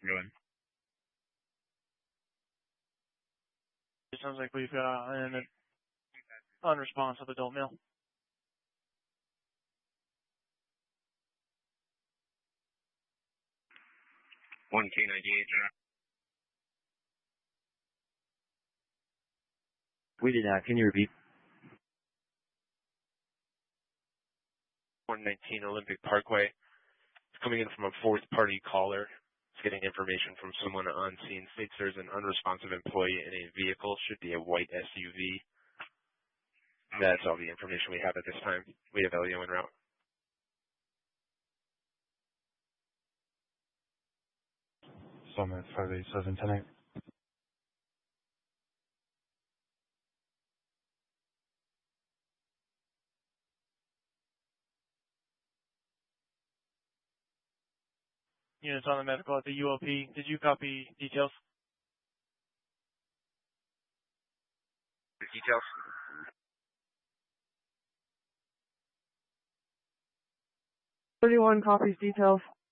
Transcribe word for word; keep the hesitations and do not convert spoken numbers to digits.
Go ahead. It sounds like we've got an unresponsive adult male. one K ninety-eight. We did not. Can you repeat? one nineteen Olympic Parkway. It's coming in from a fourth party caller. It's getting information from someone on scene. States there's an unresponsive employee in a vehicle. Should be a white S U V. That's all the information we have at this time. We have Elio en route. Summit five eight seven ten eight. Units on the medical at the U L P. Did you copy details? The details? thirty-one copies details.